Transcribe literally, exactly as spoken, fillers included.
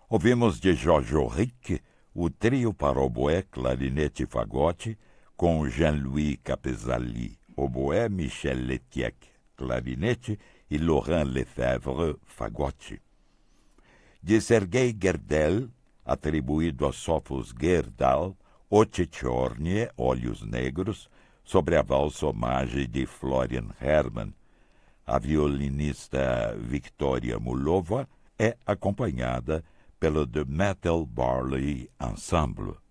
Ouvimos de Jorge Auric o trio para oboé, clarinete e fagote, com Jean-Louis Capezali, oboé, Michel Letiec, clarinete e Laurent Lefebvre, fagote. De Sergei Gerdel, atribuído a Sophus Gerdau, O Cicciornie, Olhos Negros, sobre a valsa homenagem de Florian Hermann. A violinista Victoria Mulova é acompanhada pelo The Metal Barley Ensemble.